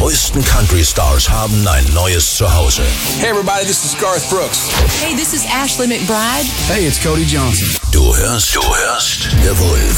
größten Country-Stars haben ein neues Zuhause. Hey everybody, this is Garth Brooks. Hey, this is Ashley McBryde. Hey, it's Cody Johnson. Du hörst The Wolf.